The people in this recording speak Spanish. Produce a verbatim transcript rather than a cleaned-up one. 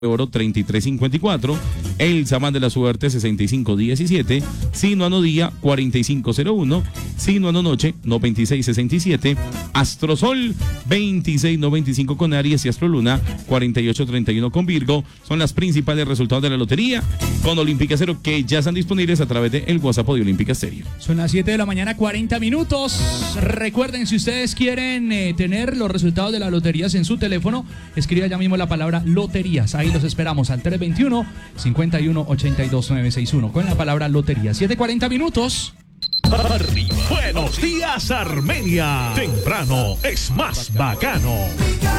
Oro treinta y tres cincuenta y cuatro, el Samán de la Suerte sesenta y cinco diecisiete, Sino Ano Día cuarenta y cinco cero uno, Sino Ano Noche noventa y seis sesenta y siete, Astrosol veintiséis noventa y cinco con Aries y Astroluna cuarenta y ocho treinta y uno con Virgo. Son las principales resultados de la lotería con Olímpica Cero, que ya están disponibles a través del WhatsApp de Olímpica Stereo. Son las siete de la mañana, cuarenta minutos. Recuerden, si ustedes quieren eh, tener los resultados de las loterías en su teléfono, escriba ya mismo la palabra loterías. Ahí los esperamos al tres veintiuno, cincuenta y uno, ochenta y dos, novecientos sesenta y uno con la palabra lotería. siete cuarenta minutos. Arriba. Buenos días, Armenia. Temprano es más bacano.